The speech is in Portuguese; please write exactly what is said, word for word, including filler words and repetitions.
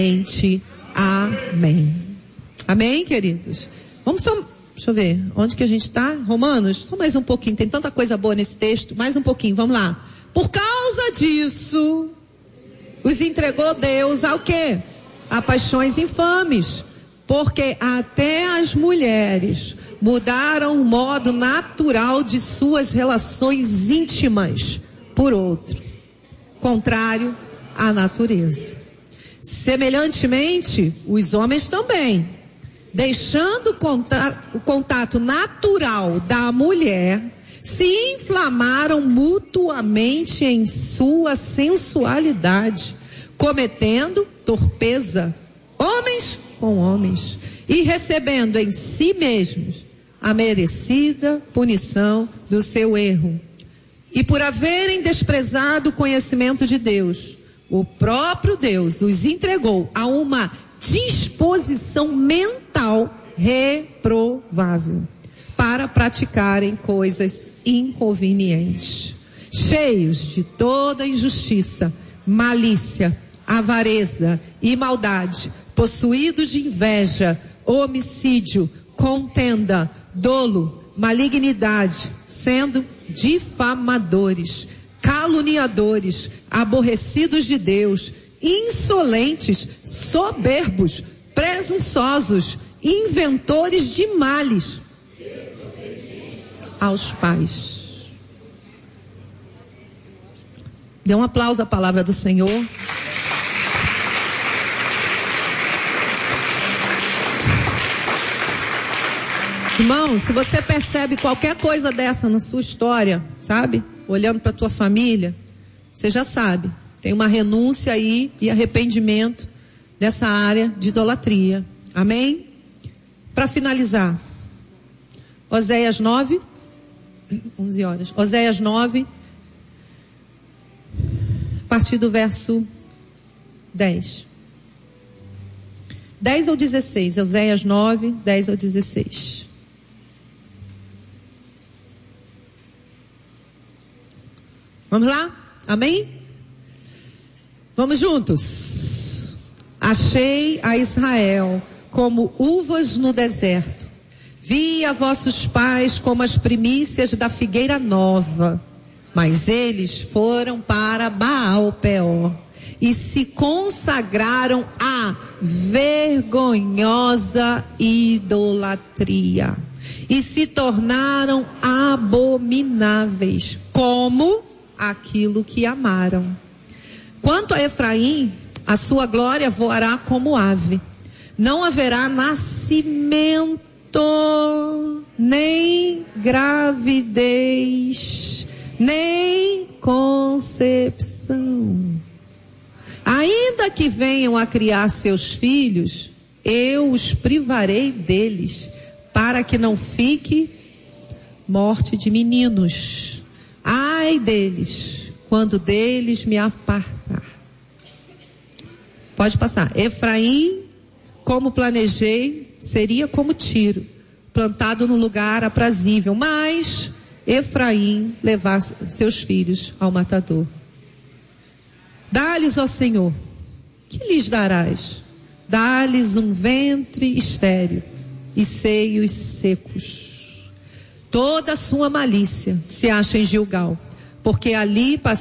Amém. Amém, queridos? Vamos só, deixa eu ver, onde que a gente está? Romanos? Só mais um pouquinho, tem tanta coisa boa nesse texto, mais um pouquinho, vamos lá. Por causa disso, os entregou Deus ao quê? A paixões infames, porque até as mulheres mudaram o modo natural de suas relações íntimas por outro, contrário à natureza. Semelhantemente, os homens também, deixando o contato natural da mulher, se inflamaram mutuamente em sua sensualidade, cometendo torpeza, homens com homens, e recebendo em si mesmos a merecida punição do seu erro. E por haverem desprezado o conhecimento de Deus, o próprio Deus os entregou a uma disposição mental reprovável para praticarem coisas inconvenientes, cheios de toda injustiça, malícia, avareza e maldade, possuídos de inveja, homicídio, contenda, dolo, malignidade, sendo difamadores, caluniadores, aborrecidos de Deus, insolentes, soberbos, presunçosos, inventores de males, aos pais. Dê um aplauso à palavra do Senhor. Irmão, se você percebe qualquer coisa dessa na sua história, sabe? Olhando para a tua família, você já sabe. Tem uma renúncia aí e arrependimento nessa área de idolatria. Amém? Para finalizar, Oséias nove, onze horas. Oséias nove, a partir do verso dez. dez ao dezesseis. Oséias nove, dez ao dezesseis. Vamos lá? Amém? Vamos juntos. Achei a Israel como uvas no deserto. Vi a vossos pais como as primícias da figueira nova. Mas eles foram para Baal-Peor e se consagraram à vergonhosa idolatria. E se tornaram abomináveis, como aquilo que amaram. Quanto a Efraim, a sua glória voará como ave. Não haverá nascimento, nem gravidez, nem concepção. Ainda que venham a criar seus filhos, eu os privarei deles, para que não fique morte de meninos. Ai deles, quando deles me apartar. Pode passar. Efraim, como planejei, seria como tiro, plantado no lugar aprazível, mas Efraim levar seus filhos ao matador. Dá-lhes, ó Senhor, que lhes darás? Dá-lhes um ventre estéril e seios secos. Toda a sua malícia se acha em Gilgal, porque ali